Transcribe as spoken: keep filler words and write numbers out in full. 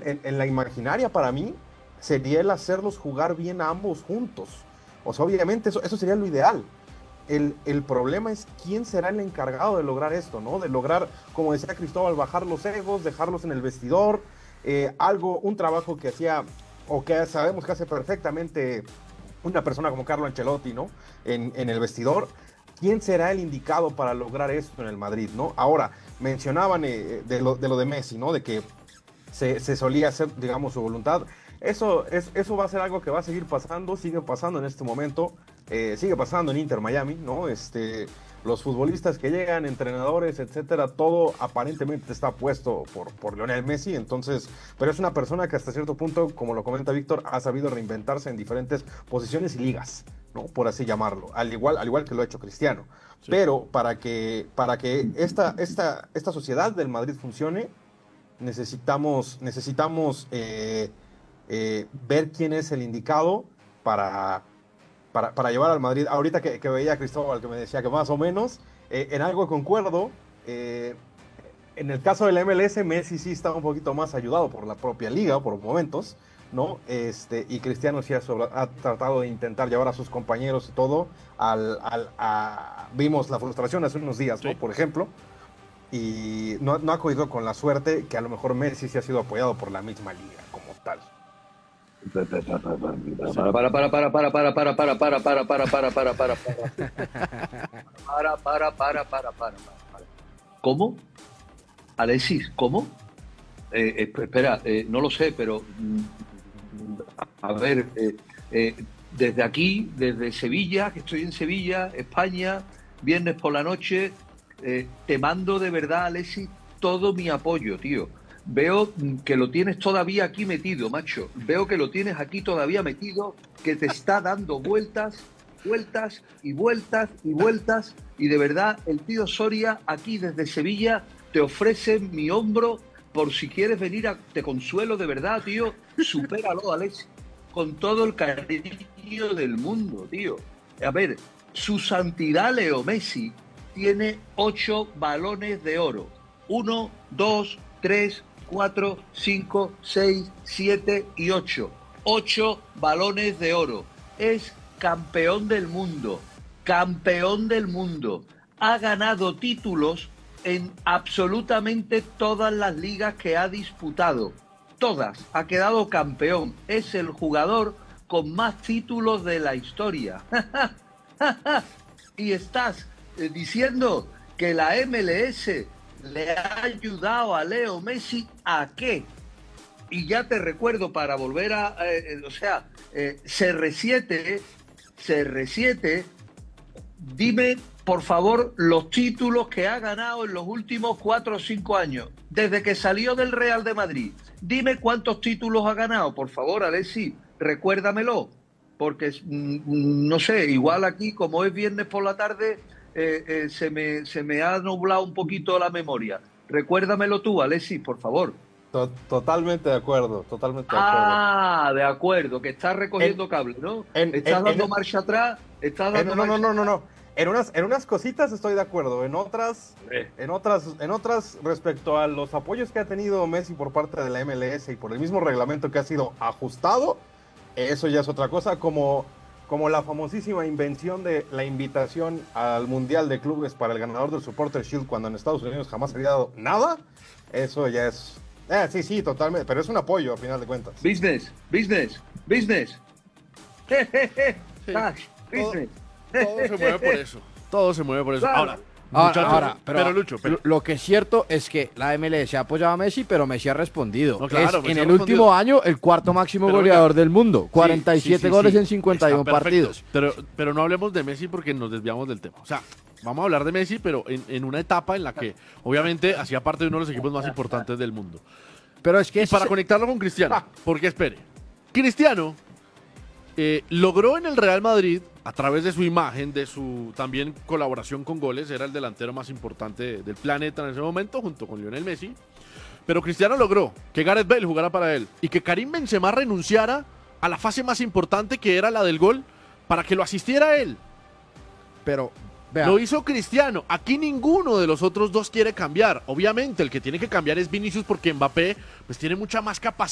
en, en la imaginaria para mí sería el hacerlos jugar bien a ambos juntos. O sea, obviamente eso, eso sería lo ideal. El, el problema es quién será el encargado de lograr esto, ¿no? De lograr, como decía Cristóbal, bajar los egos, dejarlos en el vestidor, eh, algo, un trabajo que hacía, o que sabemos que hace perfectamente una persona como Carlo Ancelotti, ¿no? En, en el vestidor. ¿Quién será el indicado para lograr esto en el Madrid, ¿no? Ahora, mencionaban eh, de, lo, de lo de Messi, ¿no? De que se, se solía hacer, digamos, su voluntad. Eso, es, eso va a ser algo que va a seguir pasando, sigue pasando en este momento, eh, sigue pasando en Inter Miami, ¿no? Este, los futbolistas que llegan, entrenadores, etcétera, todo aparentemente está puesto por, por Lionel Messi, entonces, pero es una persona que hasta cierto punto, como lo comenta Víctor, ha sabido reinventarse en diferentes posiciones y ligas, ¿no? Por así llamarlo, al igual, al igual que lo ha hecho Cristiano. Sí. Pero para que, para que esta, esta, esta sociedad del Madrid funcione, necesitamos, necesitamos eh, eh, ver quién es el indicado para, para, para llevar al Madrid. Ahorita que, que veía a Cristóbal que me decía que más o menos, eh, en algo concuerdo, eh, en el caso de la M L S, Messi sí está un poquito más ayudado por la propia liga, por momentos, ¿no? Este, y Cristiano sí ha, sobre, ha tratado de intentar llevar a sus compañeros y todo, al, al, a, vimos la frustración hace unos días, ¿no? Sí. Por ejemplo, y no, no ha cogido con la suerte que a lo mejor Messi sí ha sido apoyado por la misma liga como tal. Para, para, para, para, para, para, para, para, para, para, para, para, para, para, para, para, para, para, para, para, ¿cómo? Alexis, ¿cómo? Eh, eh, espera, eh, no lo sé, pero a ver, eh, eh, desde aquí, desde Sevilla, que estoy en Sevilla, España, viernes por la noche, eh, te mando de verdad, Alexis, todo mi apoyo, tío. Veo que lo tienes todavía aquí metido, macho. Veo que lo tienes aquí todavía metido, que te está dando vueltas, vueltas y vueltas y vueltas. Y de verdad, el tío Soria, aquí desde Sevilla, te ofrece mi hombro por si quieres venir a... Te consuelo, de verdad, tío. Supéralo, Alex. Con todo el cariño del mundo, tío. A ver, su santidad Leo Messi tiene ocho balones de oro. Uno, dos, tres, cuatro, cinco, seis, siete y ocho. Ocho balones de oro. Es campeón del mundo. Campeón del mundo. Ha ganado títulos en absolutamente todas las ligas que ha disputado. Todas. Ha quedado campeón. Es el jugador con más títulos de la historia. Y estás eh, diciendo que la M L S le ha ayudado a Leo Messi ¿a qué? Y ya te recuerdo para volver a... Eh, o sea, eh, C R siete, C R siete, dime, por favor, los títulos que ha ganado en los últimos cuatro o cinco años, desde que salió del Real de Madrid. Dime cuántos títulos ha ganado, por favor, Alexis, recuérdamelo, porque, mm, no sé, igual aquí, como es viernes por la tarde... Eh, eh, se, me, se me ha nublado un poquito la memoria. Recuérdamelo tú, Alexis, por favor. Totalmente de acuerdo, totalmente de acuerdo. Ah, de acuerdo, que estás recogiendo en, cable, ¿no? En, estás en, dando en, marcha atrás, estás dando en, no, marcha no, no, no, no. En unas, en unas cositas estoy de acuerdo, en otras, eh. en otras, en otras respecto a los apoyos que ha tenido Messi por parte de la M L S y por el mismo reglamento que ha sido ajustado, eso ya es otra cosa, como como la famosísima invención de la invitación al Mundial de Clubes para el ganador del Supporter Shield cuando en Estados Unidos jamás había dado nada, eso ya es... Eh, sí, sí, totalmente, pero es un apoyo a final de cuentas. Business, business, business. Sí. Cash, business. Todo, todo se mueve por eso, todo se mueve por eso. Claro. Ahora, Ahora, muchachos, ahora, pero, pero Lucho, pero... lo que es cierto es que la M L S ha apoyado a Messi, pero Messi ha respondido. No, claro, es Messi en ha el respondido. último año el cuarto máximo Pero, goleador oiga, del mundo, cuarenta y siete sí, sí, sí, goles sí. en cincuenta y uno Está perfecto, partidos. Pero, pero no hablemos de Messi porque nos desviamos del tema. O sea, vamos a hablar de Messi, pero en, en una etapa en la que obviamente hacía parte de uno de los equipos más importantes del mundo. Pero es que Y es... para conectarlo con Cristiano, porque espere, Cristiano eh, logró en el Real Madrid, a través de su imagen, de su también colaboración con goles, era el delantero más importante del planeta en ese momento, junto con Lionel Messi, pero Cristiano logró que Gareth Bale jugara para él y que Karim Benzema renunciara a la fase más importante que era la del gol para que lo asistiera a él. Pero, vea. Lo hizo Cristiano. Aquí ninguno de los otros dos quiere cambiar. Obviamente el que tiene que cambiar es Vinicius porque Mbappé pues tiene mucha más capacidad